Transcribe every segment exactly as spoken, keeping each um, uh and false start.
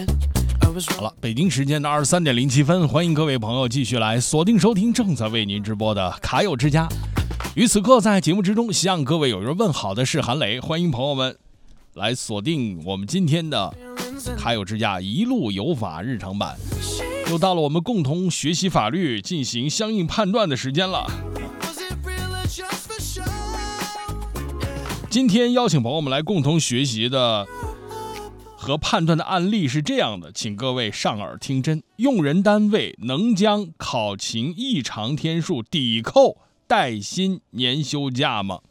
好了，北京时间的二十三点零七分，欢迎各位朋友继续来锁定收听正在为您直播的卡友之家。于此刻在节目之中向各位有人问好的是韩磊，欢迎朋友们来锁定我们今天的卡友之家一路有法日常版，又到了我们共同学习法律进行相应判断的时间了。今天邀请朋友们来共同学习的和判断的案例是这样的，请各位上耳听真。用人单位能将考勤异常天数抵扣带薪年休假吗？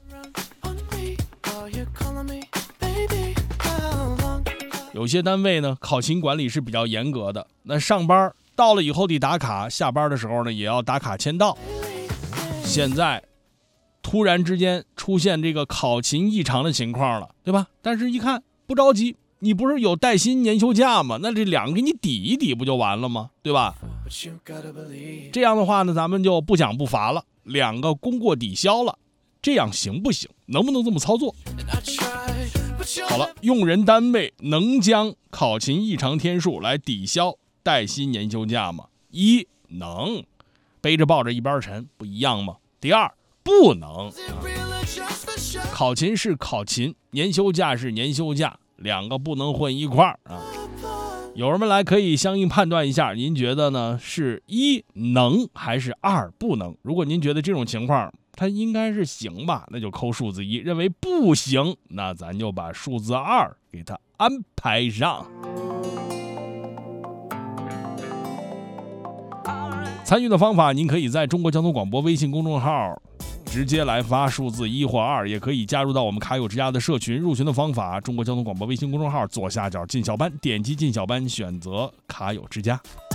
有些单位呢，考勤管理是比较严格的，那上班到了以后得打卡，下班的时候呢也要打卡签到。现在突然之间出现这个考勤异常的情况了，对吧？但是一看不着急，你不是有带薪年休假吗？那这两个给你抵一抵不就完了吗？对吧？这样的话呢，咱们就不奖不罚了，两个功过抵消了，这样行不行？能不能这么操作？好了，用人单位能将考勤异常天数来抵消带薪年休假吗？一，能，背着抱着一边沉，不一样吗？第二，不能。考勤是考勤，年休假是年休假，两个不能混一块儿啊。有人们来可以相应判断一下，您觉得呢？是一能还是二不能？如果您觉得这种情况它应该是行吧，那就扣数字一；认为不行，那咱就把数字二给它安排上。参与的方法，您可以在中国交通广播微信公众号直接来发数字一或二，也可以加入到我们卡友之家的社群。入群的方法，中国交通广播微信公众号左下角进小班，点击进小班，选择卡友之家。